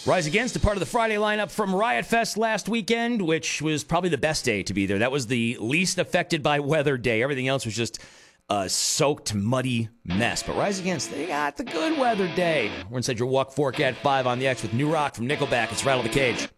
Rise Against, a part of the Friday lineup from Riot Fest last weekend, which was probably the best day to be there. That was the least affected by weather day. Everything else was just a soaked, muddy mess. But Rise Against, they got the good weather day. We're inside your Walk Fork at 5 on the X with new rock from Nickelback. It's Rattle the Cage.